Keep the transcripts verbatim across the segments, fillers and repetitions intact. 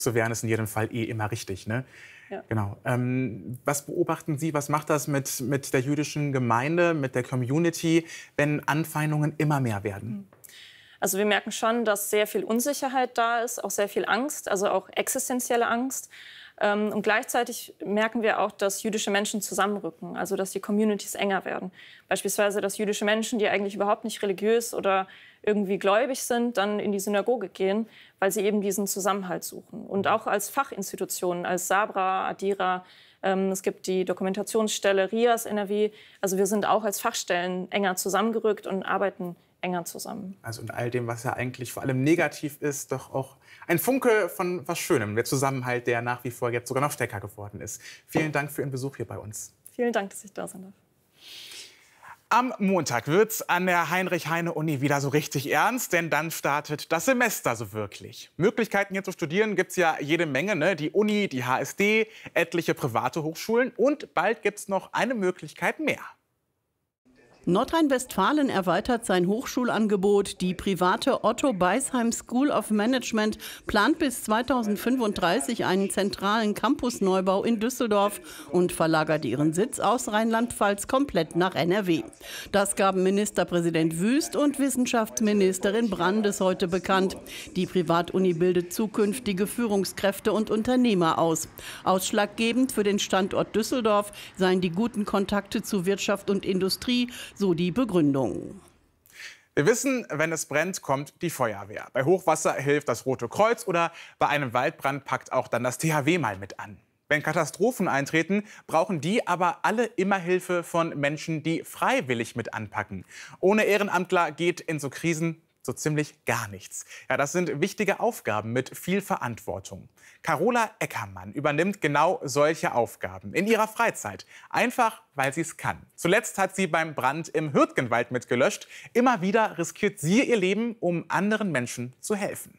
zu wehren, ist in jedem Fall eh immer richtig, ne? Ja. Genau. Ähm, was beobachten Sie, was macht das mit, mit der jüdischen Gemeinde, mit der Community, wenn Anfeindungen immer mehr werden? Also wir merken schon, dass sehr viel Unsicherheit da ist, auch sehr viel Angst, also auch existenzielle Angst. Ähm, und gleichzeitig merken wir auch, dass jüdische Menschen zusammenrücken, also dass die Communities enger werden. Beispielsweise, dass jüdische Menschen, die eigentlich überhaupt nicht religiös oder irgendwie gläubig sind, dann in die Synagoge gehen, weil sie eben diesen Zusammenhalt suchen. Und auch als Fachinstitutionen, als Sabra, Adira, ähm, es gibt die Dokumentationsstelle RIAS N R W. Also wir sind auch als Fachstellen enger zusammengerückt und arbeiten enger zusammen. Also in all dem, was ja eigentlich vor allem negativ ist, doch auch ein Funke von was Schönem, der Zusammenhalt, der nach wie vor jetzt sogar noch stärker geworden ist. Vielen Dank für Ihren Besuch hier bei uns. Vielen Dank, dass ich da sein darf. Am Montag wird's an der Heinrich-Heine-Uni wieder so richtig ernst, denn dann startet das Semester so wirklich. Möglichkeiten hier zu studieren gibt's ja jede Menge, ne? Die Uni, die H S D, etliche private Hochschulen und bald gibt's noch eine Möglichkeit mehr. Nordrhein-Westfalen erweitert sein Hochschulangebot. Die private Otto Beisheim School of Management plant bis zweitausendfünfunddreißig einen zentralen Campusneubau in Düsseldorf und verlagert ihren Sitz aus Rheinland-Pfalz komplett nach N R W. Das gaben Ministerpräsident Wüst und Wissenschaftsministerin Brandes heute bekannt. Die Privatuni bildet zukünftige Führungskräfte und Unternehmer aus. Ausschlaggebend für den Standort Düsseldorf seien die guten Kontakte zu Wirtschaft und Industrie, so die Begründung. Wir wissen, wenn es brennt, kommt die Feuerwehr. Bei Hochwasser hilft das Rote Kreuz oder bei einem Waldbrand packt auch dann das T H W mal mit an. Wenn Katastrophen eintreten, brauchen die aber alle immer Hilfe von Menschen, die freiwillig mit anpacken. Ohne Ehrenamtler geht in so Krisen so ziemlich gar nichts. Ja, das sind wichtige Aufgaben mit viel Verantwortung. Carola Eckermann übernimmt genau solche Aufgaben in ihrer Freizeit. Einfach, weil sie es kann. Zuletzt hat sie beim Brand im Hürtgenwald mitgelöscht. Immer wieder riskiert sie ihr Leben, um anderen Menschen zu helfen.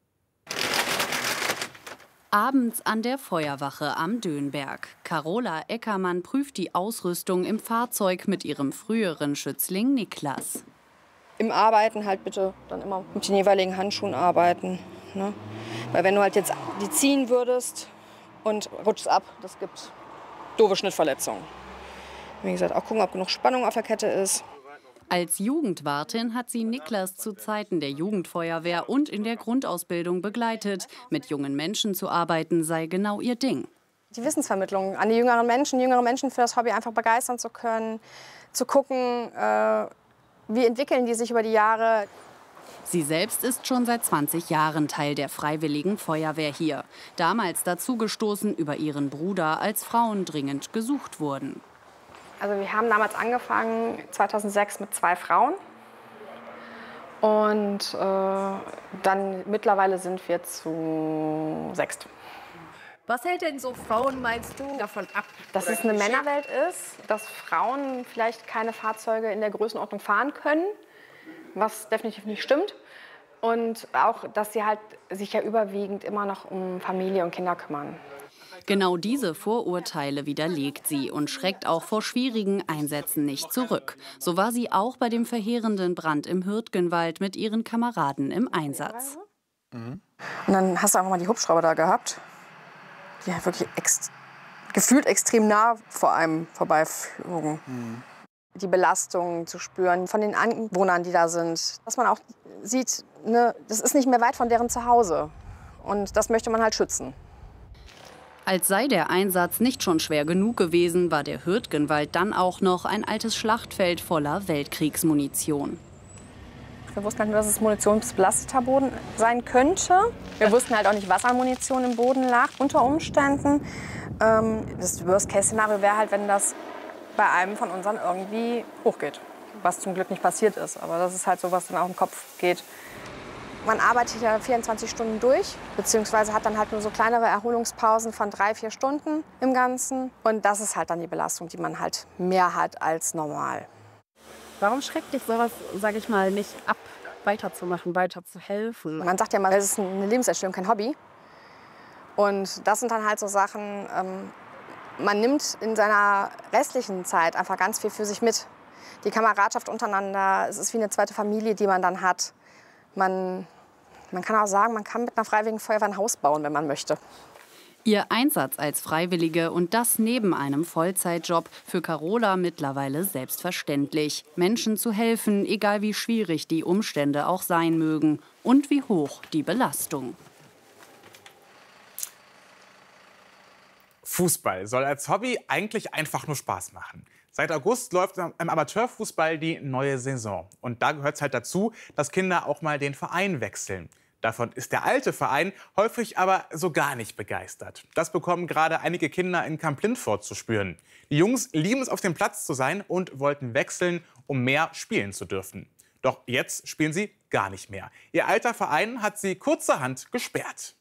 Abends an der Feuerwache am Dönberg. Carola Eckermann prüft die Ausrüstung im Fahrzeug mit ihrem früheren Schützling Niklas. Im Arbeiten halt bitte dann immer mit den jeweiligen Handschuhen arbeiten. Ne? Weil wenn du halt jetzt die ziehen würdest und rutschst ab, das gibt doofe Schnittverletzungen. Wie gesagt, auch gucken, ob genug Spannung auf der Kette ist. Als Jugendwartin hat sie Niklas zu Zeiten der Jugendfeuerwehr und in der Grundausbildung begleitet. Mit jungen Menschen zu arbeiten sei genau ihr Ding. Die Wissensvermittlung an die jüngeren Menschen, jüngere Menschen für das Hobby einfach begeistern zu können, zu gucken, äh, wie entwickeln die sich über die Jahre. Sie selbst ist schon seit zwanzig Jahren Teil der Freiwilligen Feuerwehr hier. Damals dazugestoßen über ihren Bruder, als Frauen dringend gesucht wurden. Also wir haben damals angefangen, zweitausendsechs mit zwei Frauen. Und äh, dann mittlerweile sind wir zu sechst. Was hält denn so Frauen, meinst du, davon ab? Dass es eine Männerwelt ist, dass Frauen vielleicht keine Fahrzeuge in der Größenordnung fahren können, was definitiv nicht stimmt. Und auch, dass sie halt sich ja überwiegend immer noch um Familie und Kinder kümmern. Genau diese Vorurteile widerlegt sie und schreckt auch vor schwierigen Einsätzen nicht zurück. So war sie auch bei dem verheerenden Brand im Hürtgenwald mit ihren Kameraden im Einsatz. Mhm. Und dann hast du einfach mal die Hubschrauber da gehabt, die ja wirklich ex gefühlt extrem nah vor einem vorbeiflogen. Mhm. Die Belastung zu spüren von den Anwohnern, die da sind. Dass man auch sieht, ne, das ist nicht mehr weit von deren Zuhause. Und das möchte man halt schützen. Als sei der Einsatz nicht schon schwer genug gewesen, war der Hürtgenwald dann auch noch ein altes Schlachtfeld voller Weltkriegsmunition. Wir wussten halt nur, dass es munitionsbelasteter Boden sein könnte. Wir wussten halt auch nicht, was an Munition im Boden lag unter Umständen. Das Worst-Case-Szenario wäre halt, wenn das bei einem von unseren irgendwie hochgeht. Was zum Glück nicht passiert ist. Aber das ist halt so, was dann auch im Kopf geht. Man arbeitet ja vierundzwanzig Stunden durch, beziehungsweise hat dann halt nur so kleinere Erholungspausen von drei, vier Stunden im Ganzen. Und das ist halt dann die Belastung, die man halt mehr hat als normal. Warum schreckt dich sowas, sage ich mal, nicht ab, weiterzumachen, weiterzuhelfen? Man sagt ja mal, es ist eine Lebenserstellung, kein Hobby. Und das sind dann halt so Sachen, ähm, man nimmt in seiner restlichen Zeit einfach ganz viel für sich mit. Die Kameradschaft untereinander, es ist wie eine zweite Familie, die man dann hat. Man Man kann auch sagen, man kann mit einer Freiwilligen Feuerwehr ein Haus bauen, wenn man möchte. Ihr Einsatz als Freiwillige und das neben einem Vollzeitjob für Carola mittlerweile selbstverständlich. Menschen zu helfen, egal wie schwierig die Umstände auch sein mögen und wie hoch die Belastung. Fußball soll als Hobby eigentlich einfach nur Spaß machen. Seit August läuft im Amateurfußball die neue Saison. Und da gehört es halt dazu, dass Kinder auch mal den Verein wechseln. Davon ist der alte Verein häufig aber so gar nicht begeistert. Das bekommen gerade einige Kinder in Kamp-Lintfort zu spüren. Die Jungs lieben es, auf dem Platz zu sein und wollten wechseln, um mehr spielen zu dürfen. Doch jetzt spielen sie gar nicht mehr. Ihr alter Verein hat sie kurzerhand gesperrt.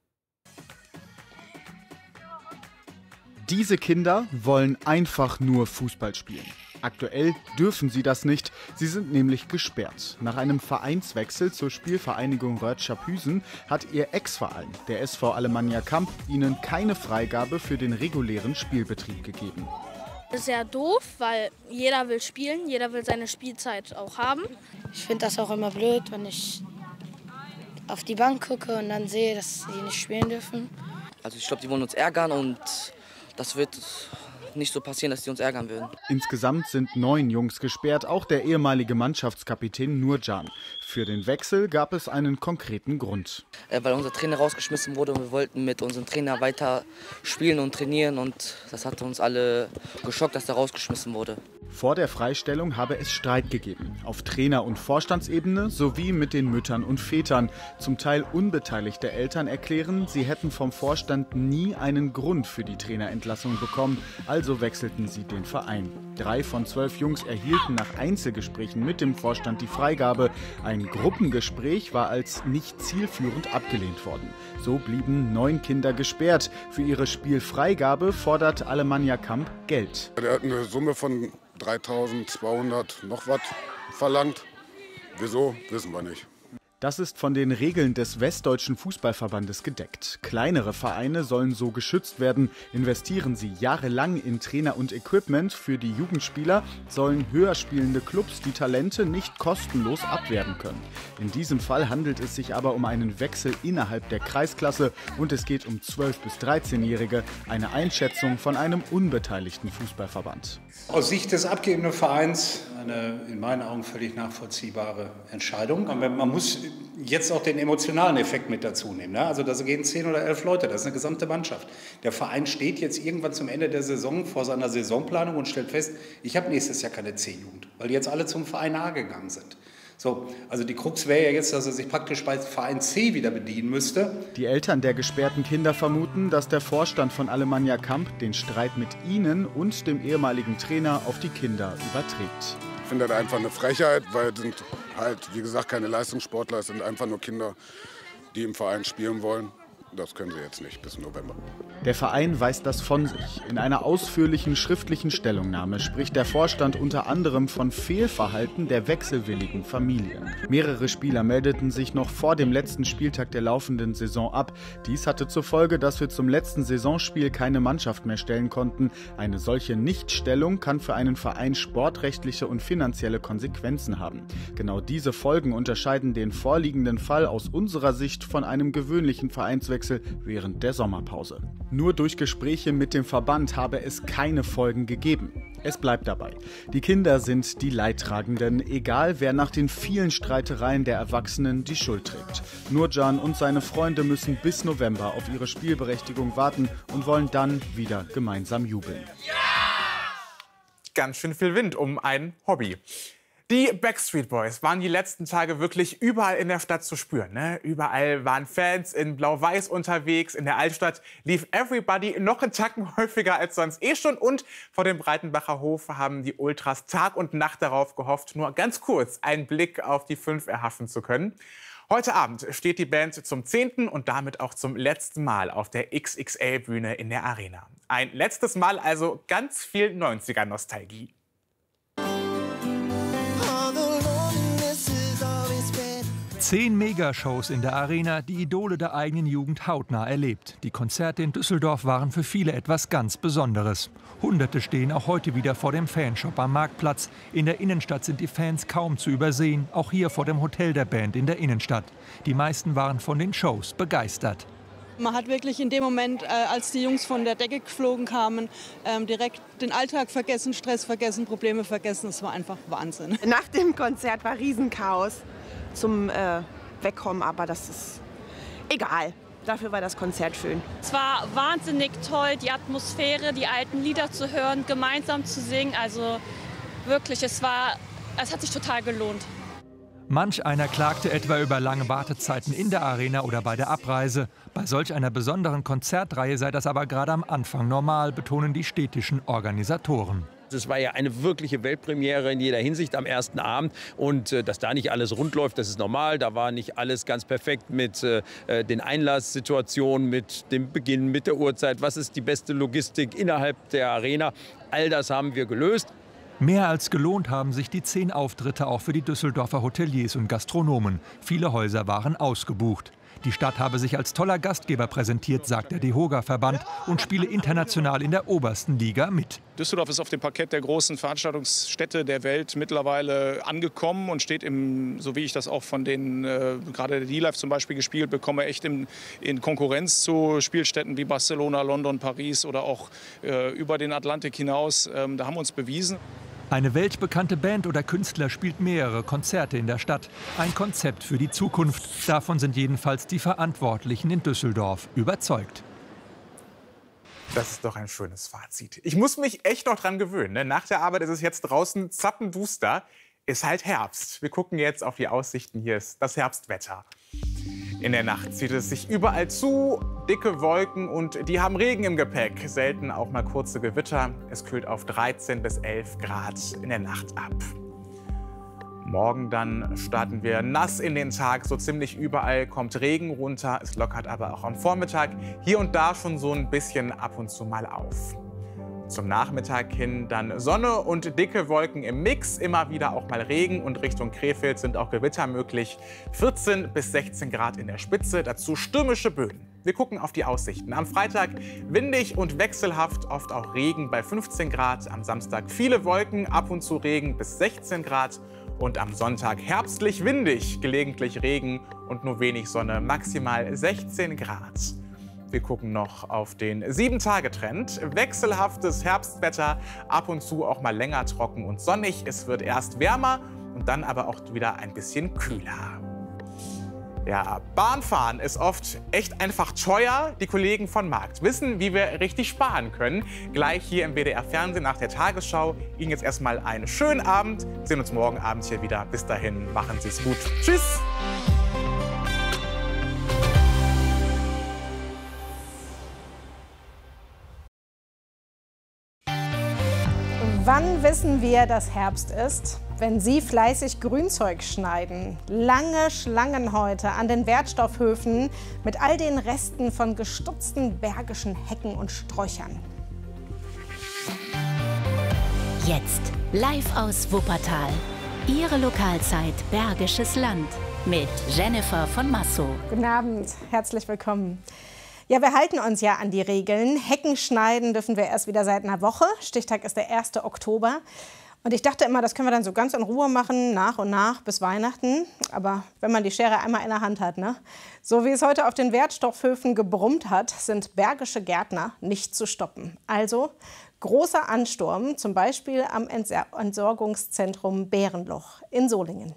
Diese Kinder wollen einfach nur Fußball spielen. Aktuell dürfen sie das nicht, sie sind nämlich gesperrt. Nach einem Vereinswechsel zur Spielvereinigung Rötschapüsen hat ihr Ex-Verein, der S V Alemannia Kamp, ihnen keine Freigabe für den regulären Spielbetrieb gegeben. Das ist ja doof, weil jeder will spielen, jeder will seine Spielzeit auch haben. Ich finde das auch immer blöd, wenn ich auf die Bank gucke und dann sehe, dass sie nicht spielen dürfen. Also ich glaube, die wollen uns ärgern und das wird nicht so passieren, dass die uns ärgern würden. Insgesamt sind neun Jungs gesperrt, auch der ehemalige Mannschaftskapitän Nurcan. Für den Wechsel gab es einen konkreten Grund. Äh, weil unser Trainer rausgeschmissen wurde und wir wollten mit unserem Trainer weiter spielen und trainieren und das hat uns alle geschockt, dass er rausgeschmissen wurde. Vor der Freistellung habe es Streit gegeben, auf Trainer- und Vorstandsebene sowie mit den Müttern und Vätern. Zum Teil unbeteiligte Eltern erklären, sie hätten vom Vorstand nie einen Grund für die Trainerentlassung bekommen, also wechselten sie den Verein. Drei von zwölf Jungs erhielten nach Einzelgesprächen mit dem Vorstand die Freigabe. Ein Gruppengespräch war als nicht zielführend abgelehnt worden. So blieben neun Kinder gesperrt. Für ihre Spielfreigabe fordert Alemannia Kamp Geld. Er hat eine Summe von dreitausendzweihundert noch was verlangt. Wieso, wissen wir nicht. Das ist von den Regeln des Westdeutschen Fußballverbandes gedeckt. Kleinere Vereine sollen so geschützt werden. Investieren sie jahrelang in Trainer und Equipment für die Jugendspieler, sollen höher spielende Clubs die Talente nicht kostenlos abwerben können. In diesem Fall handelt es sich aber um einen Wechsel innerhalb der Kreisklasse und es geht um zwölf- bis dreizehnjährige, eine Einschätzung von einem unbeteiligten Fußballverband. Aus Sicht des abgebenden Vereins eine in meinen Augen völlig nachvollziehbare Entscheidung. Aber man muss jetzt auch den emotionalen Effekt mit dazu nehmen. Ne? Also da gehen zehn oder elf Leute, das ist eine gesamte Mannschaft. Der Verein steht jetzt irgendwann zum Ende der Saison vor seiner Saisonplanung und stellt fest, ich habe nächstes Jahr keine C-Jugend, weil die jetzt alle zum Verein A gegangen sind. So, also die Krux wäre ja jetzt, dass er sich praktisch bei Verein C wieder bedienen müsste. Die Eltern der gesperrten Kinder vermuten, dass der Vorstand von Alemannia Kamp den Streit mit ihnen und dem ehemaligen Trainer auf die Kinder überträgt. Ich finde das einfach eine Frechheit, weil es sind halt, wie gesagt, keine Leistungssportler, es sind einfach nur Kinder, die im Verein spielen wollen. Das können sie jetzt nicht bis November. Der Verein weist das von sich. In einer ausführlichen schriftlichen Stellungnahme spricht der Vorstand unter anderem von Fehlverhalten der wechselwilligen Familien. Mehrere Spieler meldeten sich noch vor dem letzten Spieltag der laufenden Saison ab. Dies hatte zur Folge, dass wir zum letzten Saisonspiel keine Mannschaft mehr stellen konnten. Eine solche Nichtstellung kann für einen Verein sportrechtliche und finanzielle Konsequenzen haben. Genau diese Folgen unterscheiden den vorliegenden Fall aus unserer Sicht von einem gewöhnlichen Vereinswechsel während der Sommerpause. Nur durch Gespräche mit dem Verband habe es keine Folgen gegeben. Es bleibt dabei. Die Kinder sind die Leidtragenden, egal wer nach den vielen Streitereien der Erwachsenen die Schuld trägt. Nurcan und seine Freunde müssen bis November auf ihre Spielberechtigung warten und wollen dann wieder gemeinsam jubeln. Ja! Ganz schön viel Wind um ein Hobby. Die Backstreet Boys waren die letzten Tage wirklich überall in der Stadt zu spüren. Ne? Überall waren Fans in Blau-Weiß unterwegs. In der Altstadt lief Everybody noch einen Tacken häufiger als sonst eh schon. Und vor dem Breitenbacher Hof haben die Ultras Tag und Nacht darauf gehofft, nur ganz kurz einen Blick auf die Fünf erhaschen zu können. Heute Abend steht die Band zum zehnten und damit auch zum letzten Mal auf der X X L-Bühne in der Arena. Ein letztes Mal also ganz viel neunziger-Nostalgie. Zehn Megashows in der Arena, die Idole der eigenen Jugend hautnah erlebt. Die Konzerte in Düsseldorf waren für viele etwas ganz Besonderes. Hunderte stehen auch heute wieder vor dem Fanshop am Marktplatz. In der Innenstadt sind die Fans kaum zu übersehen, auch hier vor dem Hotel der Band in der Innenstadt. Die meisten waren von den Shows begeistert. Man hat wirklich in dem Moment, äh, als die Jungs von der Decke geflogen kamen, ähm, direkt den Alltag vergessen, Stress vergessen, Probleme vergessen. Es war einfach Wahnsinn. Nach dem Konzert war Riesenchaos zum äh, Wegkommen, aber das ist egal. Dafür war das Konzert schön. Es war wahnsinnig toll, die Atmosphäre, die alten Lieder zu hören, gemeinsam zu singen. Also wirklich, es war, es hat sich total gelohnt. Manch einer klagte etwa über lange Wartezeiten in der Arena oder bei der Abreise. Bei solch einer besonderen Konzertreihe sei das aber gerade am Anfang normal, betonen die städtischen Organisatoren. Es war ja eine wirkliche Weltpremiere in jeder Hinsicht am ersten Abend. Und äh, dass da nicht alles rund läuft, das ist normal. Da war nicht alles ganz perfekt mit äh, den Einlasssituationen, mit dem Beginn, mit der Uhrzeit. Was ist die beste Logistik innerhalb der Arena? All das haben wir gelöst. Mehr als gelohnt haben sich die zehn Auftritte auch für die Düsseldorfer Hoteliers und Gastronomen. Viele Häuser waren ausgebucht. Die Stadt habe sich als toller Gastgeber präsentiert, sagt der DEHOGA-Verband, und spiele international in der obersten Liga mit. Düsseldorf ist auf dem Parkett der großen Veranstaltungsstädte der Welt mittlerweile angekommen und steht, im, so wie ich das auch von den, äh, gerade der D-Live zum Beispiel gespielt bekomme, echt im, in Konkurrenz zu Spielstätten wie Barcelona, London, Paris oder auch äh, über den Atlantik hinaus. Ähm, da haben wir uns bewiesen. Eine weltbekannte Band oder Künstler spielt mehrere Konzerte in der Stadt. Ein Konzept für die Zukunft. Davon sind jedenfalls die Verantwortlichen in Düsseldorf überzeugt. Das ist doch ein schönes Fazit. Ich muss mich echt noch dran gewöhnen. Ne? Nach der Arbeit ist es jetzt draußen zappenduster. Ist halt Herbst. Wir gucken jetzt auf die Aussichten. Hier ist das Herbstwetter. In der Nacht zieht es sich überall zu, dicke Wolken und die haben Regen im Gepäck. Selten auch mal kurze Gewitter. Es kühlt auf dreizehn bis elf Grad in der Nacht ab. Morgen dann starten wir nass in den Tag. So ziemlich überall kommt Regen runter. Es lockert aber auch am Vormittag hier und da schon so ein bisschen ab und zu mal auf. Zum Nachmittag hin dann Sonne und dicke Wolken im Mix, immer wieder auch mal Regen und Richtung Krefeld sind auch Gewitter möglich. vierzehn bis sechzehn Grad in der Spitze, dazu stürmische Böen. Wir gucken auf die Aussichten. Am Freitag windig und wechselhaft, oft auch Regen bei fünfzehn Grad. Am Samstag viele Wolken, ab und zu Regen bis sechzehn Grad. Und am Sonntag herbstlich windig, gelegentlich Regen und nur wenig Sonne, maximal sechzehn Grad. Wir gucken noch auf den sieben Tage Trend. Wechselhaftes Herbstwetter, ab und zu auch mal länger trocken und sonnig. Es wird erst wärmer und dann aber auch wieder ein bisschen kühler. Ja, Bahnfahren ist oft echt einfach teuer. Die Kollegen von Markt wissen, wie wir richtig sparen können. Gleich hier im W D R-Fernsehen nach der Tagesschau. Ihnen jetzt erstmal einen schönen Abend. Wir sehen uns morgen Abend hier wieder. Bis dahin, machen Sie es gut. Tschüss! Wann wissen wir, dass Herbst ist? Wenn Sie fleißig Grünzeug schneiden. Lange Schlangen heute an den Wertstoffhöfen mit all den Resten von gestutzten bergischen Hecken und Sträuchern. Jetzt live aus Wuppertal. Ihre Lokalzeit Bergisches Land mit Jennifer von Massow. Guten Abend, herzlich willkommen. Ja, wir halten uns ja an die Regeln. Hecken schneiden dürfen wir erst wieder seit einer Woche. Stichtag ist der erste Oktober. Und ich dachte immer, das können wir dann so ganz in Ruhe machen, nach und nach bis Weihnachten. Aber wenn man die Schere einmal in der Hand hat, ne? So wie es heute auf den Wertstoffhöfen gebrummt hat, sind bergische Gärtner nicht zu stoppen. Also großer Ansturm, zum Beispiel am Entsorgungszentrum Bärenloch in Solingen.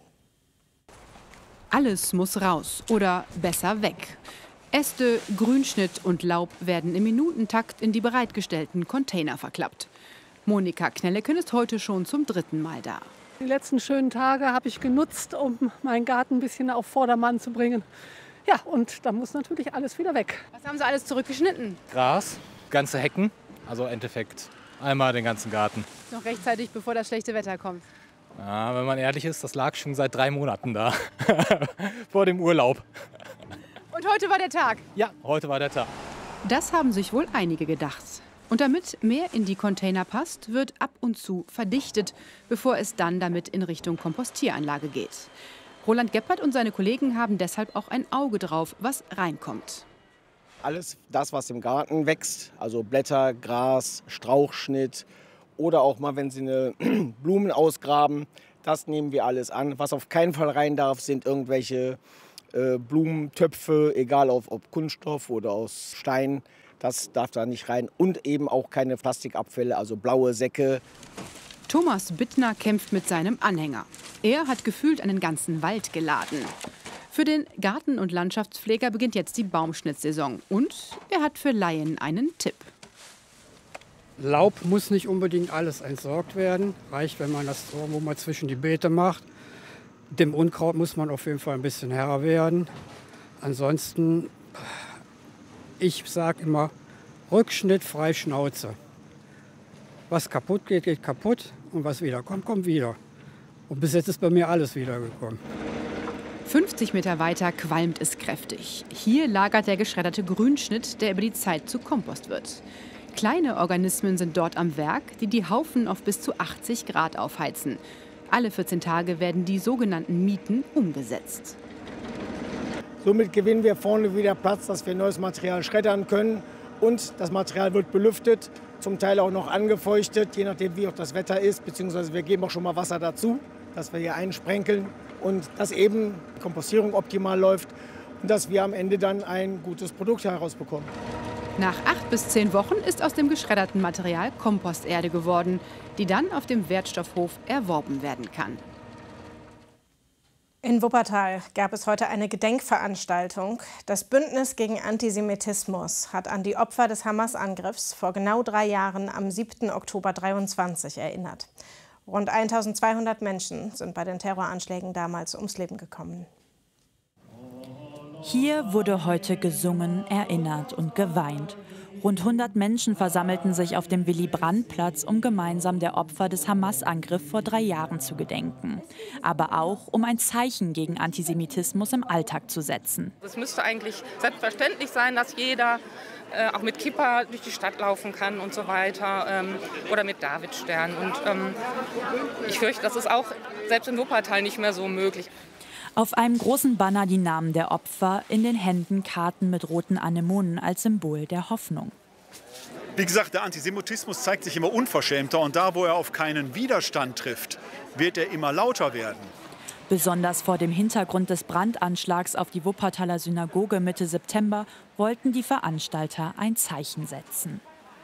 Alles muss raus oder besser weg. Äste, Grünschnitt und Laub werden im Minutentakt in die bereitgestellten Container verklappt. Monika Knelleken ist heute schon zum dritten Mal da. Die letzten schönen Tage habe ich genutzt, um meinen Garten ein bisschen auf Vordermann zu bringen. Ja, und da muss natürlich alles wieder weg. Was haben Sie alles zurückgeschnitten? Gras, ganze Hecken, also im Endeffekt einmal den ganzen Garten. Noch rechtzeitig, bevor das schlechte Wetter kommt. Ja, wenn man ehrlich ist, das lag schon seit drei Monaten da, vor dem Urlaub. Und heute war der Tag? Ja, heute war der Tag. Das haben sich wohl einige gedacht. Und damit mehr in die Container passt, wird ab und zu verdichtet, bevor es dann damit in Richtung Kompostieranlage geht. Roland Geppert und seine Kollegen haben deshalb auch ein Auge drauf, was reinkommt. Alles das, was im Garten wächst, also Blätter, Gras, Strauchschnitt oder auch mal, wenn Sie eine Blumen ausgraben, das nehmen wir alles an. Was auf keinen Fall rein darf, sind irgendwelche äh, Blumentöpfe, egal ob, ob Kunststoff oder aus Stein. Das darf da nicht rein. Und eben auch keine Plastikabfälle, also blaue Säcke. Thomas Bittner kämpft mit seinem Anhänger. Er hat gefühlt einen ganzen Wald geladen. Für den Garten- und Landschaftspfleger beginnt jetzt die Baumschnittsaison. Und er hat für Laien einen Tipp. Laub muss nicht unbedingt alles entsorgt werden. Reicht, wenn man das irgendwo mal zwischen die Beete macht. Dem Unkraut muss man auf jeden Fall ein bisschen Herr werden. Ansonsten, ich sage immer, Rückschnitt, frei Schnauze. Was kaputt geht, geht kaputt. Und was wieder kommt, kommt wieder. Und bis jetzt ist bei mir alles wiedergekommen. fünfzig Meter weiter qualmt es kräftig. Hier lagert der geschredderte Grünschnitt, der über die Zeit zu Kompost wird. Kleine Organismen sind dort am Werk, die die Haufen auf bis zu achtzig Grad aufheizen. Alle vierzehn Tage werden die sogenannten Mieten umgesetzt. Somit gewinnen wir vorne wieder Platz, dass wir neues Material schreddern können. Und das Material wird belüftet, zum Teil auch noch angefeuchtet, je nachdem wie auch das Wetter ist. Beziehungsweise wir geben auch schon mal Wasser dazu, dass wir hier einsprenkeln. Und dass eben die Kompostierung optimal läuft und dass wir am Ende dann ein gutes Produkt herausbekommen. Nach acht bis zehn Wochen ist aus dem geschredderten Material Komposterde geworden, die dann auf dem Wertstoffhof erworben werden kann. In Wuppertal gab es heute eine Gedenkveranstaltung. Das Bündnis gegen Antisemitismus hat an die Opfer des Hamas-Angriffs vor genau drei Jahren am siebten Oktober dreiundzwanzig erinnert. Rund eintausendzweihundert Menschen sind bei den Terroranschlägen damals ums Leben gekommen. Hier wurde heute gesungen, erinnert und geweint. Rund hundert Menschen versammelten sich auf dem Willy-Brandt-Platz, um gemeinsam der Opfer des Hamas-Angriffs vor drei Jahren zu gedenken. Aber auch, um ein Zeichen gegen Antisemitismus im Alltag zu setzen. Es müsste eigentlich selbstverständlich sein, dass jeder äh, auch mit Kippa durch die Stadt laufen kann und so weiter. Ähm, oder mit Davidstern. Und ähm, ich fürchte, das ist auch selbst in Wuppertal nicht mehr so möglich. Auf einem großen Banner die Namen der Opfer, in den Händen Karten mit roten Anemonen als Symbol der Hoffnung. Wie gesagt, der Antisemitismus zeigt sich immer unverschämter und da, wo er auf keinen Widerstand trifft, wird er immer lauter werden. Besonders vor dem Hintergrund des Brandanschlags auf die Wuppertaler Synagoge Mitte September wollten die Veranstalter ein Zeichen setzen.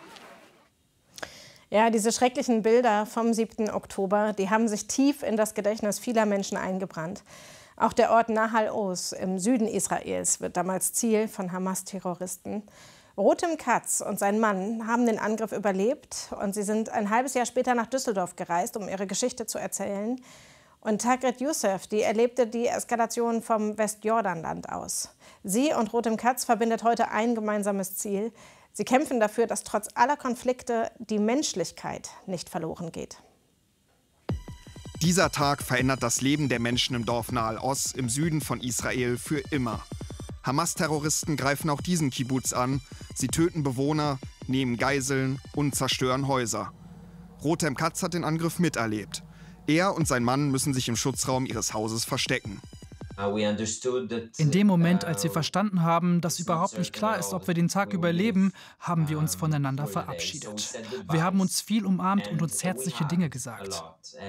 Ja, diese schrecklichen Bilder vom siebten Oktober, die haben sich tief in das Gedächtnis vieler Menschen eingebrannt. Auch der Ort Nahal Oz im Süden Israels wird damals Ziel von Hamas-Terroristen. Rotem Katz und sein Mann haben den Angriff überlebt und sie sind ein halbes Jahr später nach Düsseldorf gereist, um ihre Geschichte zu erzählen. Und Tagrit Youssef, die erlebte die Eskalation vom Westjordanland aus. Sie und Rotem Katz verbindet heute ein gemeinsames Ziel. Sie kämpfen dafür, dass trotz aller Konflikte die Menschlichkeit nicht verloren geht. Dieser Tag verändert das Leben der Menschen im Dorf Nahal Oz im Süden von Israel für immer. Hamas-Terroristen greifen auch diesen Kibbuz an. Sie töten Bewohner, nehmen Geiseln und zerstören Häuser. Rotem Katz hat den Angriff miterlebt. Er und sein Mann müssen sich im Schutzraum ihres Hauses verstecken. In dem Moment, als wir verstanden haben, dass überhaupt nicht klar ist, ob wir den Tag überleben, haben wir uns voneinander verabschiedet. Wir haben uns viel umarmt und uns herzliche Dinge gesagt.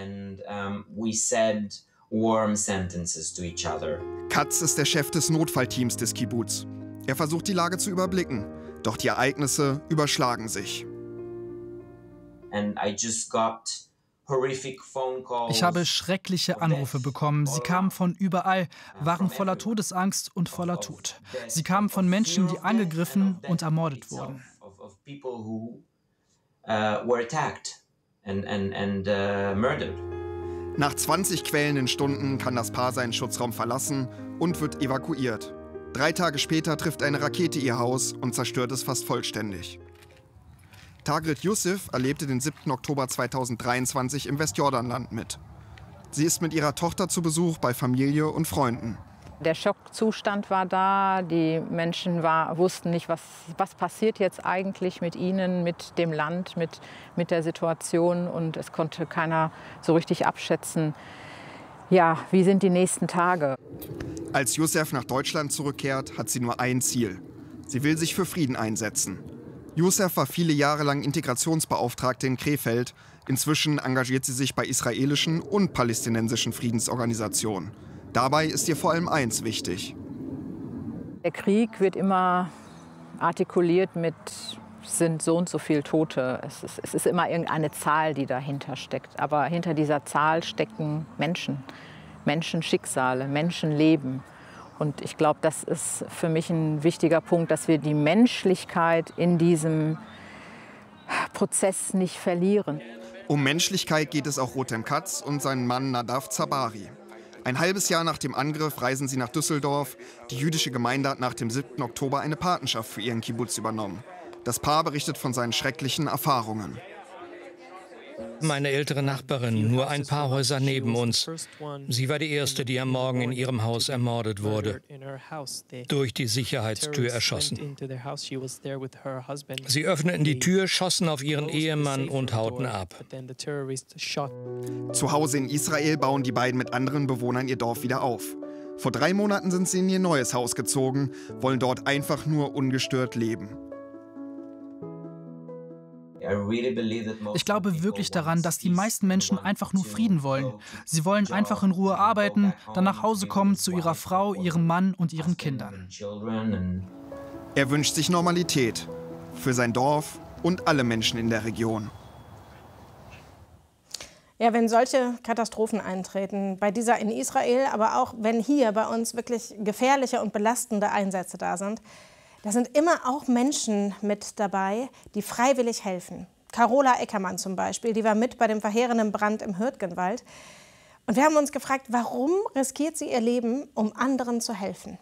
Katz ist der Chef des Notfallteams des Kibbuz. Er versucht, die Lage zu überblicken. Doch die Ereignisse überschlagen sich. Ich habe schreckliche Anrufe bekommen. Sie kamen von überall, waren voller Todesangst und voller Tod. Sie kamen von Menschen, die angegriffen und ermordet wurden. Nach zwanzig quälenden Stunden kann das Paar seinen Schutzraum verlassen und wird evakuiert. Drei Tage später trifft eine Rakete ihr Haus und zerstört es fast vollständig. Tagrit Youssef erlebte den siebten Oktober zweitausenddreiundzwanzig im Westjordanland mit. Sie ist mit ihrer Tochter zu Besuch bei Familie und Freunden. Der Schockzustand war da, die Menschen war, wussten nicht, was, was passiert jetzt eigentlich mit ihnen, mit dem Land, mit, mit der Situation. Und es konnte keiner so richtig abschätzen, Ja, wie sind die nächsten Tage? Als Youssef nach Deutschland zurückkehrt, hat sie nur ein Ziel. Sie will sich für Frieden einsetzen. Youssef war viele Jahre lang Integrationsbeauftragte in Krefeld. Inzwischen engagiert sie sich bei israelischen und palästinensischen Friedensorganisationen. Dabei ist ihr vor allem eins wichtig. Der Krieg wird immer artikuliert mit, sind so und so viele Tote. Es ist, es ist immer irgendeine Zahl, die dahinter steckt. Aber hinter dieser Zahl stecken Menschen, Menschenschicksale, Menschenleben. Und ich glaube, das ist für mich ein wichtiger Punkt, dass wir die Menschlichkeit in diesem Prozess nicht verlieren. Um Menschlichkeit geht es auch Rotem Katz und seinen Mann Nadav Zabari. Ein halbes Jahr nach dem Angriff reisen sie nach Düsseldorf. Die jüdische Gemeinde hat nach dem siebten Oktober eine Patenschaft für ihren Kibbutz übernommen. Das Paar berichtet von seinen schrecklichen Erfahrungen. Meine ältere Nachbarin, nur ein paar Häuser neben uns. Sie war die erste, die am Morgen in ihrem Haus ermordet wurde. Durch die Sicherheitstür erschossen. Sie öffneten die Tür, schossen auf ihren Ehemann und hauten ab. Zu Hause in Israel bauen die beiden mit anderen Bewohnern ihr Dorf wieder auf. Vor drei Monaten sind sie in ihr neues Haus gezogen, wollen dort einfach nur ungestört leben. Ich glaube wirklich daran, dass die meisten Menschen einfach nur Frieden wollen. Sie wollen einfach in Ruhe arbeiten, dann nach Hause kommen zu ihrer Frau, ihrem Mann und ihren Kindern. Er wünscht sich Normalität für sein Dorf und alle Menschen in der Region. Ja, wenn solche Katastrophen eintreten, bei dieser in Israel, aber auch wenn hier bei uns wirklich gefährliche und belastende Einsätze da sind, da sind immer auch Menschen mit dabei, die freiwillig helfen. Carola Eckermann zum Beispiel, die war mit bei dem verheerenden Brand im Hürtgenwald. Und wir haben uns gefragt, warum riskiert sie ihr Leben, um anderen zu helfen?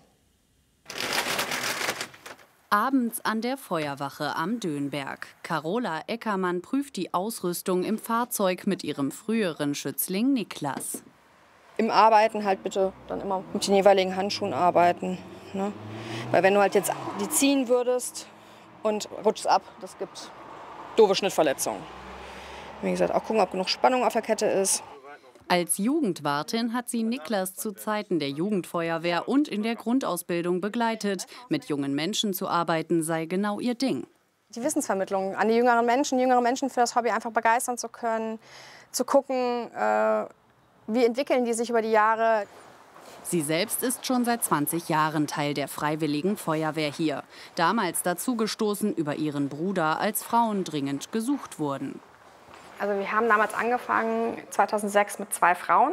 Abends an der Feuerwache am Dönberg. Carola Eckermann prüft die Ausrüstung im Fahrzeug mit ihrem früheren Schützling Niklas. Im Arbeiten halt bitte dann immer mit den jeweiligen Handschuhen arbeiten. Ne? Weil wenn du halt jetzt die ziehen würdest und rutschst ab, das gibt doofe Schnittverletzungen. Wie gesagt, auch gucken, ob genug Spannung auf der Kette ist. Als Jugendwartin hat sie Niklas zu Zeiten der Jugendfeuerwehr und in der Grundausbildung begleitet. Mit jungen Menschen zu arbeiten sei genau ihr Ding. Die Wissensvermittlung an die jüngeren Menschen, jüngere Menschen für das Hobby einfach begeistern zu können, zu gucken, äh, wie entwickeln die sich über die Jahre. Sie selbst ist schon seit zwanzig Jahren Teil der Freiwilligen Feuerwehr hier. Damals dazugestoßen über ihren Bruder, als Frauen dringend gesucht wurden. Also wir haben damals angefangen, zweitausendsechs, mit zwei Frauen.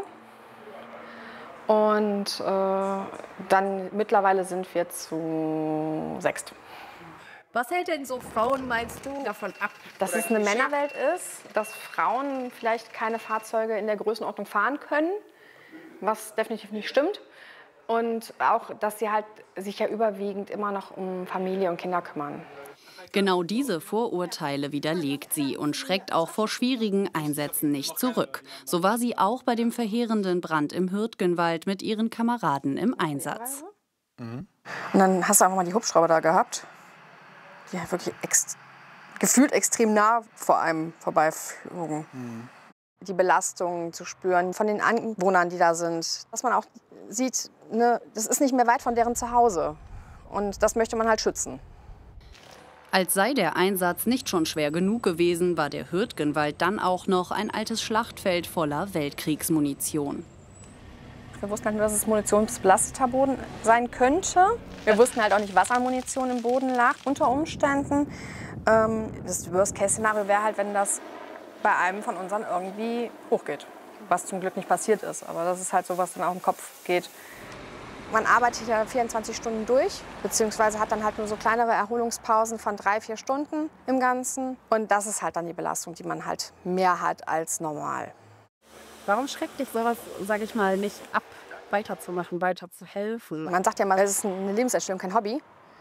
Und äh, dann mittlerweile sind wir zu sechst. Was hält denn so Frauen, meinst du, davon ab? Dass es eine Männerwelt ist, dass Frauen vielleicht keine Fahrzeuge in der Größenordnung fahren können, was definitiv nicht stimmt. Und auch, dass sie halt sich ja überwiegend immer noch um Familie und Kinder kümmern. Genau diese Vorurteile widerlegt sie und schreckt auch vor schwierigen Einsätzen nicht zurück. So war sie auch bei dem verheerenden Brand im Hürtgenwald mit ihren Kameraden im Einsatz. Mhm. Und dann hast du einfach mal die Hubschrauber da gehabt, die halt wirklich ex gefühlt extrem nah vor einem vorbeiflogen. Mhm. Die Belastung zu spüren von den Anwohnern, die da sind. Dass man auch sieht, ne, das ist nicht mehr weit von deren Zuhause. Und das möchte man halt schützen. Als sei der Einsatz nicht schon schwer genug gewesen, war der Hürtgenwald dann auch noch ein altes Schlachtfeld voller Weltkriegsmunition. Wir wussten halt nur, dass es munitionsbelasteter Boden sein könnte. Wir wussten halt auch nicht, was an Munition im Boden lag unter Umständen. Das Worst-Case-Szenario wäre halt, wenn das bei einem von unseren irgendwie hochgeht. Was zum Glück nicht passiert ist, aber das ist halt so, was dann auch im Kopf geht. Man arbeitet ja vierundzwanzig Stunden durch, beziehungsweise hat dann halt nur so kleinere Erholungspausen von drei, vier Stunden im Ganzen. Und das ist halt dann die Belastung, die man halt mehr hat als normal. Warum schreckt dich sowas, sage ich mal, nicht ab, weiterzumachen, weiterzuhelfen? Man sagt ja mal, es ist eine Lebenserstellung, kein Hobby.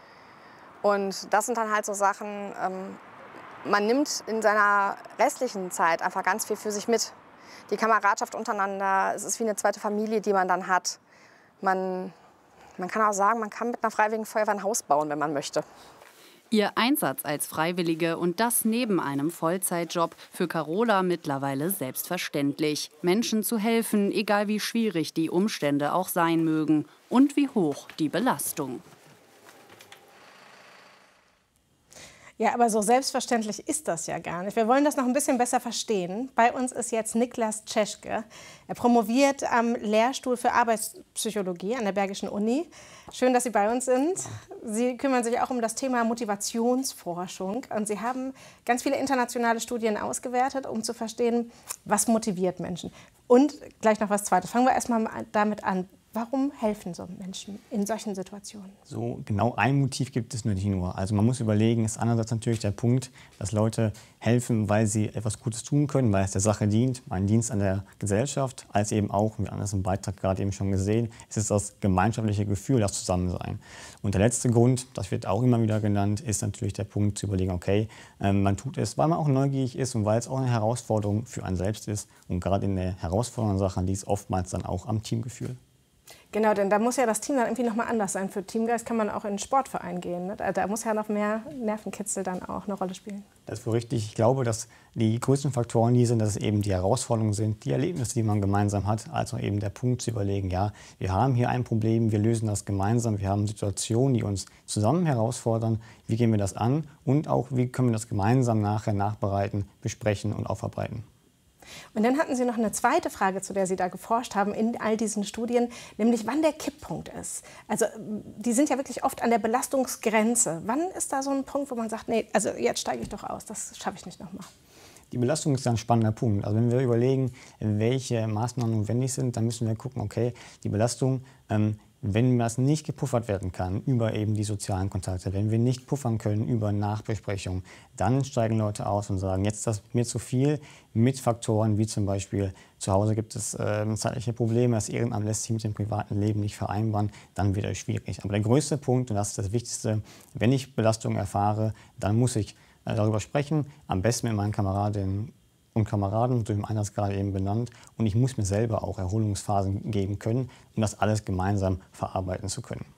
Und das sind dann halt so Sachen, ähm, man nimmt in seiner restlichen Zeit einfach ganz viel für sich mit. Die Kameradschaft untereinander, es ist wie eine zweite Familie, die man dann hat. Man, man kann auch sagen, man kann mit einer Freiwilligen Feuerwehr ein Haus bauen, wenn man möchte. Ihr Einsatz als Freiwillige und das neben einem Vollzeitjob für Carola mittlerweile selbstverständlich. Menschen zu helfen, egal wie schwierig die Umstände auch sein mögen und wie hoch die Belastung. Ja, aber so selbstverständlich ist das ja gar nicht. Wir wollen das noch ein bisschen besser verstehen. Bei uns ist jetzt Niklas Czeschke. Er promoviert am Lehrstuhl für Arbeitspsychologie an der Bergischen Uni. Schön, dass Sie bei uns sind. Sie kümmern sich auch um das Thema Motivationsforschung. Und Sie haben ganz viele internationale Studien ausgewertet, um zu verstehen, was motiviert Menschen. Und gleich noch was Zweites. Fangen wir erst mal damit an. Warum helfen so Menschen in solchen Situationen? So genau ein Motiv gibt es nicht nur. Also man muss überlegen, ist einerseits natürlich der Punkt, dass Leute helfen, weil sie etwas Gutes tun können, weil es der Sache dient, ein Dienst an der Gesellschaft, als eben auch, wir haben das im Beitrag gerade eben schon gesehen, es ist das gemeinschaftliche Gefühl, das Zusammensein. Und der letzte Grund, das wird auch immer wieder genannt, ist natürlich der Punkt zu überlegen, okay, ähm, man tut es, weil man auch neugierig ist und weil es auch eine Herausforderung für einen selbst ist. Und gerade in der herausfordernden Sache liegt es oftmals dann auch am Teamgefühl. Genau, denn da muss ja das Team dann irgendwie noch mal anders sein. Für Teamgeist kann man auch in einen Sportverein gehen. Ne? Da muss ja noch mehr Nervenkitzel dann auch eine Rolle spielen. Das ist wohl richtig. Ich glaube, dass die größten Faktoren die sind, dass es eben die Herausforderungen sind, die Erlebnisse, die man gemeinsam hat. Also eben der Punkt zu überlegen, ja, wir haben hier ein Problem, wir lösen das gemeinsam. Wir haben Situationen, die uns zusammen herausfordern. Wie gehen wir das an? Und auch, wie können wir das gemeinsam nachher nachbereiten, besprechen und aufarbeiten? Und dann hatten Sie noch eine zweite Frage, zu der Sie da geforscht haben in all diesen Studien, nämlich wann der Kipppunkt ist. Also die sind ja wirklich oft an der Belastungsgrenze. Wann ist da so ein Punkt, wo man sagt, nee, also jetzt steige ich doch aus, das schaffe ich nicht noch mal? Die Belastung ist ein spannender Punkt. Also wenn wir überlegen, welche Maßnahmen notwendig sind, dann müssen wir gucken, okay, die Belastung, ähm, wenn das nicht gepuffert werden kann über eben die sozialen Kontakte, wenn wir nicht puffern können über Nachbesprechungen, dann steigen Leute aus und sagen, jetzt ist das mir zu viel, mit Faktoren wie zum Beispiel zu Hause gibt es äh, zeitliche Probleme, das Ehrenamt lässt sich mit dem privaten Leben nicht vereinbaren, dann wird es schwierig. Aber der größte Punkt, und das ist das Wichtigste, wenn ich Belastung erfahre, dann muss ich äh, darüber sprechen, am besten mit meinen Kameradinnen und Kameraden, durch den Einsatz gerade eben benannt. Und ich muss mir selber auch Erholungsphasen geben können, um das alles gemeinsam verarbeiten zu können.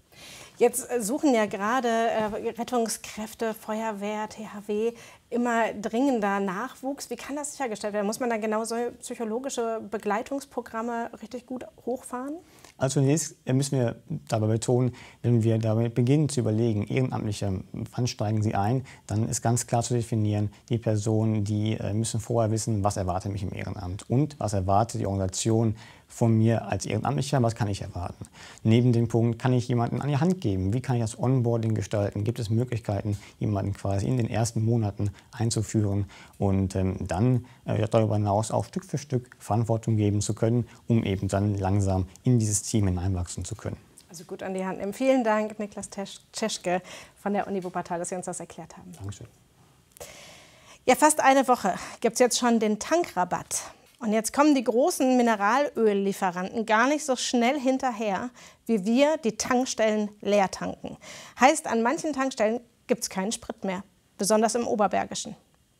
Jetzt suchen ja gerade Rettungskräfte, Feuerwehr, T H W immer dringender Nachwuchs. Wie kann das sichergestellt werden? Muss man dann genau so psychologische Begleitungsprogramme richtig gut hochfahren? Also zunächst müssen wir dabei betonen, wenn wir damit beginnen zu überlegen, Ehrenamtliche, wann steigen sie ein, dann ist ganz klar zu definieren, die Personen, die müssen vorher wissen, was erwartet mich im Ehrenamt und was erwartet die Organisation von mir als Ehrenamtlicher, was kann ich erwarten. Neben dem Punkt, kann ich jemanden an die Hand geben, wie kann ich das Onboarding gestalten, gibt es Möglichkeiten, jemanden quasi in den ersten Monaten einzuführen und ähm, dann äh, darüber hinaus auch Stück für Stück Verantwortung geben zu können, um eben dann langsam in dieses Team hineinwachsen zu können. Also gut an die Hand nehmen. Vielen Dank, Niklas Czeschke von der Uni Wuppertal, dass Sie uns das erklärt haben. Dankeschön. Ja, fast eine Woche gibt es jetzt schon den Tankrabatt. Und jetzt kommen die großen Mineralöllieferanten gar nicht so schnell hinterher, wie wir die Tankstellen leer tanken. Heißt, an manchen Tankstellen gibt es keinen Sprit mehr, besonders im Oberbergischen.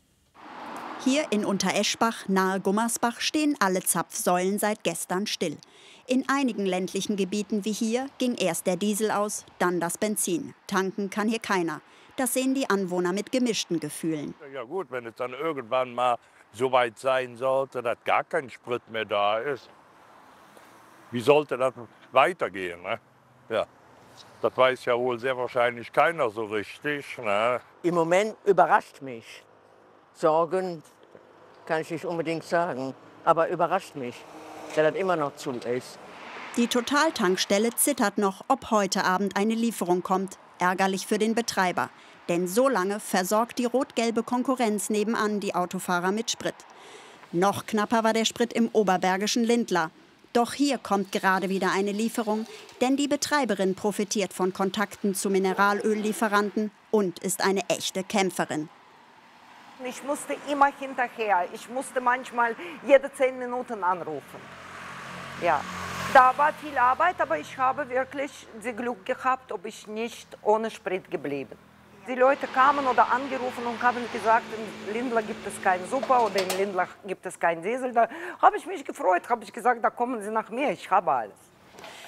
Hier in Untereschbach, nahe Gummersbach, stehen alle Zapfsäulen seit gestern still. In einigen ländlichen Gebieten wie hier ging erst der Diesel aus, dann das Benzin. Tanken kann hier keiner. Das sehen die Anwohner mit gemischten Gefühlen. Ja gut, wenn es dann irgendwann mal so weit sein sollte, dass gar kein Sprit mehr da ist. Wie sollte das weitergehen? Ne? Ja, das weiß ja wohl sehr wahrscheinlich keiner so richtig. Ne? Im Moment überrascht mich. Sorgen kann ich nicht unbedingt sagen, aber überrascht mich, dass das immer noch zu ist. Die Total-Tankstelle zittert noch, ob heute Abend eine Lieferung kommt. Ärgerlich für den Betreiber. Denn so lange versorgt die rot-gelbe Konkurrenz nebenan die Autofahrer mit Sprit. Noch knapper war der Sprit im oberbergischen Lindlar. Doch hier kommt gerade wieder eine Lieferung, denn die Betreiberin profitiert von Kontakten zu Mineralöllieferanten und ist eine echte Kämpferin. Ich musste immer hinterher. Ich musste manchmal jede zehn Minuten anrufen. Ja, da war viel Arbeit, aber ich habe wirklich das Glück gehabt, ob ich nicht ohne Sprit geblieben. Die Leute kamen oder angerufen und haben gesagt, in Lindlar gibt es keinen Super oder in Lindlar gibt es keinen Diesel. Da habe ich mich gefreut, habe ich gesagt, da kommen Sie nach mir, ich habe alles.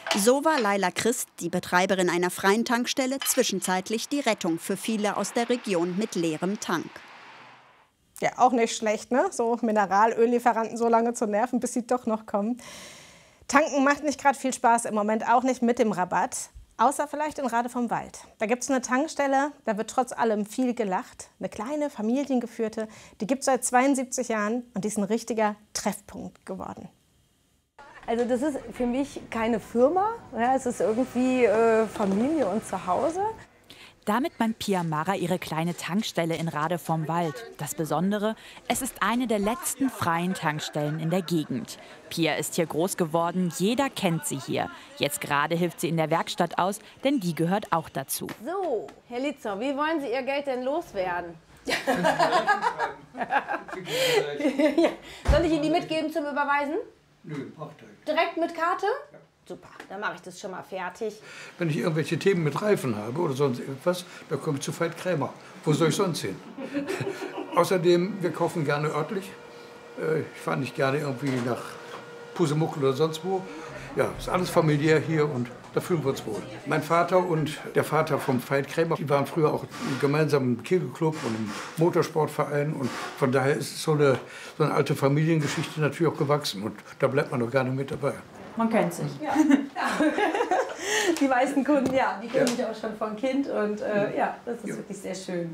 So war Laila Christ, die Betreiberin einer freien Tankstelle, zwischenzeitlich die Rettung für viele aus der Region mit leerem Tank. Ja, auch nicht schlecht, ne? So Mineralöllieferanten so lange zu nerven, bis sie doch noch kommen. Tanken macht nicht gerade viel Spaß im Moment, auch nicht mit dem Rabatt. Außer vielleicht in Rade vom Wald. Da gibt es eine Tankstelle, da wird trotz allem viel gelacht. Eine kleine, familiengeführte, die gibt es seit zweiundsiebzig Jahren und die ist ein richtiger Treffpunkt geworden. Also das ist für mich keine Firma, ja, es ist irgendwie äh, Familie und Zuhause. Damit meint Pia Mara ihre kleine Tankstelle in Rade vom Wald. Das Besondere, es ist eine der letzten freien Tankstellen in der Gegend. Pia ist hier groß geworden, jeder kennt sie hier. Jetzt gerade hilft sie in der Werkstatt aus, denn die gehört auch dazu. So, Herr Litzer, wie wollen Sie Ihr Geld denn loswerden? Ja. Soll ich Ihnen die mitgeben zum Überweisen? Nö, braucht er nicht. Direkt mit Karte? Ja. Super, dann mache ich das schon mal fertig. Wenn ich irgendwelche Themen mit Reifen habe oder sonst irgendwas, dann komme ich zu Veit Krämer. Wo soll ich sonst hin? Außerdem, wir kaufen gerne örtlich. Ich fahre nicht gerne irgendwie nach Pusemuckel oder sonst wo. Ja, ist alles familiär hier und da fühlen wir uns wohl. Mein Vater und der Vater vom Veit Krämer, die waren früher auch gemeinsam im Kegelclub und im Motorsportverein. Und von daher ist so eine, so eine alte Familiengeschichte natürlich auch gewachsen. Und da bleibt man doch gerne mit dabei. Man kennt sich. Ja. Die meisten Kunden, ja, die kennen mich auch schon von Kind. Und äh, ja, das ist ja wirklich sehr schön.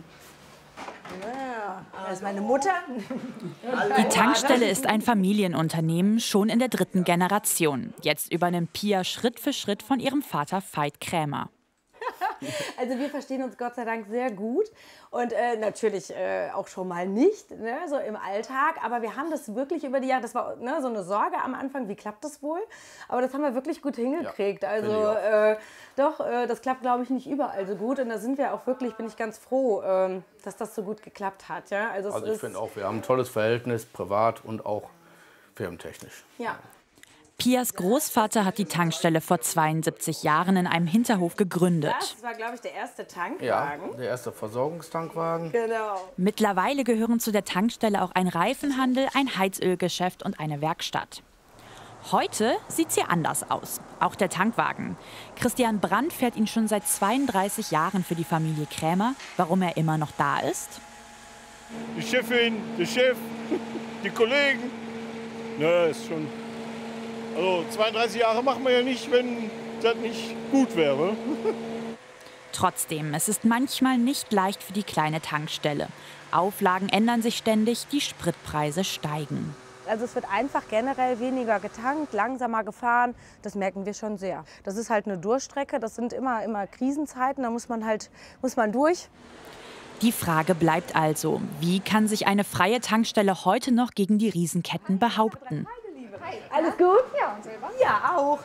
Ja, das ist meine Mutter. Die Tankstelle ist ein Familienunternehmen, schon in der dritten Generation. Jetzt übernimmt Pia Schritt für Schritt von ihrem Vater Veit Krämer. Also wir verstehen uns Gott sei Dank sehr gut und äh, natürlich äh, auch schon mal nicht, ne, so im Alltag. Aber wir haben das wirklich über die Jahre, das war ne, so eine Sorge am Anfang, wie klappt das wohl? Aber das haben wir wirklich gut hingekriegt. Ja, also äh, doch, äh, das klappt glaube ich nicht überall so gut. Und da sind wir auch wirklich, bin ich ganz froh, äh, dass das so gut geklappt hat. Ja? Also, also ich finde auch, wir haben ein tolles Verhältnis, privat und auch firmentechnisch. Ja. Pias Großvater hat die Tankstelle vor zweiundsiebzig Jahren in einem Hinterhof gegründet. Das war, glaube ich, der erste Tankwagen. Ja, der erste Versorgungstankwagen. Genau. Mittlerweile gehören zu der Tankstelle auch ein Reifenhandel, ein Heizölgeschäft und eine Werkstatt. Heute sieht es hier anders aus. Auch der Tankwagen. Christian Brandt fährt ihn schon seit zweiunddreißig Jahren für die Familie Krämer. Warum er immer noch da ist? Die Chefin, der Chef, die Kollegen. Ne, ist schon. Also zweiunddreißig Jahre machen wir ja nicht, wenn das nicht gut wäre. Trotzdem, es ist manchmal nicht leicht für die kleine Tankstelle. Auflagen ändern sich ständig, die Spritpreise steigen. Also es wird einfach generell weniger getankt, langsamer gefahren. Das merken wir schon sehr. Das ist halt eine Durchstrecke, das sind immer, immer Krisenzeiten, da muss man halt muss man durch. Die Frage bleibt also, wie kann sich eine freie Tankstelle heute noch gegen die Riesenketten behaupten? Alles gut? Ja, und selber? Ja, auch.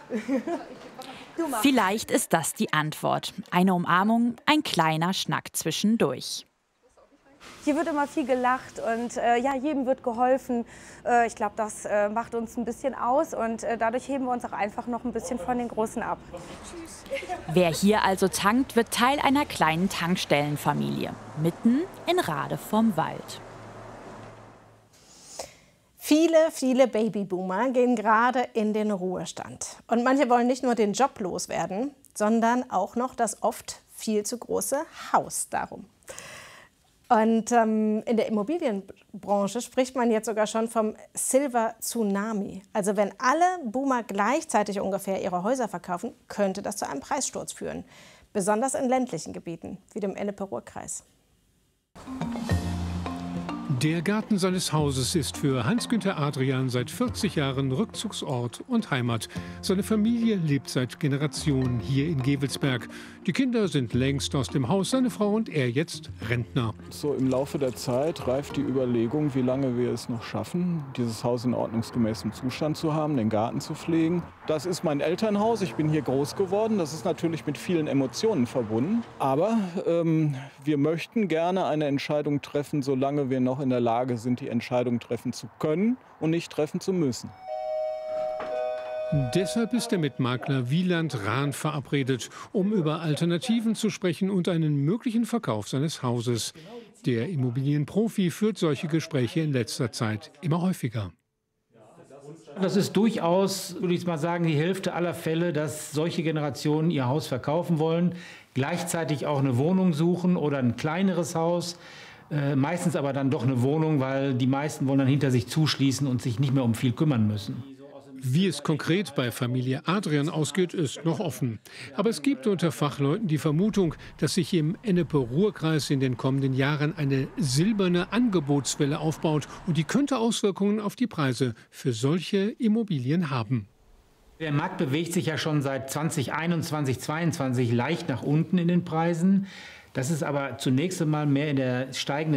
Vielleicht ist das die Antwort. Eine Umarmung, ein kleiner Schnack zwischendurch. Hier wird immer viel gelacht und äh, ja, jedem wird geholfen. Äh, ich glaube, das äh, macht uns ein bisschen aus und äh, dadurch heben wir uns auch einfach noch ein bisschen von den Großen ab. Wer hier also tankt, wird Teil einer kleinen Tankstellenfamilie, mitten in Rade vom Wald. Viele, viele Babyboomer gehen gerade in den Ruhestand. Und manche wollen nicht nur den Job loswerden, sondern auch noch das oft viel zu große Haus darum. Und ähm, in der Immobilienbranche spricht man jetzt sogar schon vom Silver Tsunami. Also wenn alle Boomer gleichzeitig ungefähr ihre Häuser verkaufen, könnte das zu einem Preissturz führen. Besonders in ländlichen Gebieten, wie dem Ennepe-Ruhr-Kreis. Der Garten seines Hauses ist für Hans-Günther Adrian seit vierzig Jahren Rückzugsort und Heimat. Seine Familie lebt seit Generationen hier in Gevelsberg. Die Kinder sind längst aus dem Haus, seine Frau und er jetzt Rentner. So im Laufe der Zeit reift die Überlegung, wie lange wir es noch schaffen, dieses Haus in ordnungsgemäßem Zustand zu haben, den Garten zu pflegen. Das ist mein Elternhaus, ich bin hier groß geworden. Das ist natürlich mit vielen Emotionen verbunden. Aber ähm, wir möchten gerne eine Entscheidung treffen, solange wir noch in der Lage sind, die Entscheidung treffen zu können und nicht treffen zu müssen. Deshalb ist er mit Makler Wieland Rahn verabredet, um über Alternativen zu sprechen und einen möglichen Verkauf seines Hauses. Der Immobilienprofi führt solche Gespräche in letzter Zeit immer häufiger. Das ist durchaus, würde ich mal sagen, die Hälfte aller Fälle, dass solche Generationen ihr Haus verkaufen wollen, gleichzeitig auch eine Wohnung suchen oder ein kleineres Haus. Äh, meistens aber dann doch eine Wohnung, weil die meisten wollen dann hinter sich zuschließen und sich nicht mehr um viel kümmern müssen. Wie es konkret bei Familie Adrian ausgeht, ist noch offen. Aber es gibt unter Fachleuten die Vermutung, dass sich im Ennepe-Ruhr-Kreis in den kommenden Jahren eine silberne Angebotswelle aufbaut. Und die könnte Auswirkungen auf die Preise für solche Immobilien haben. Der Markt bewegt sich ja schon seit zwanzig einundzwanzig, zweiundzwanzig leicht nach unten in den Preisen. Das ist aber zunächst einmal mehr in der steigenden